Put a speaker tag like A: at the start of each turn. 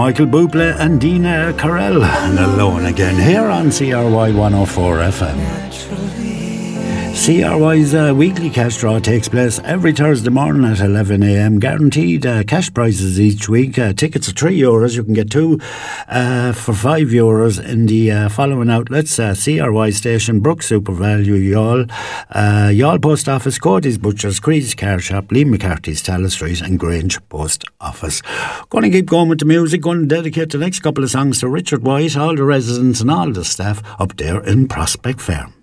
A: Michael Bublé and Dina Carell, and Alone Again, here on CRY 104 FM. CRY's weekly cash draw takes place every Thursday morning at 11 a.m. Guaranteed cash prizes each week. Tickets are €3. You can get two for €5 in the following outlets: CRY Station, Brook Super Value, Youghal Post Office, Cody's Butchers, Creed's Car Shop, Lee McCarthy's Tallaght Street, and Grange Post Office. Going to keep going with the music. Going to dedicate the next couple of songs to Richard White, all the residents and all the staff up there in Prospect Fair.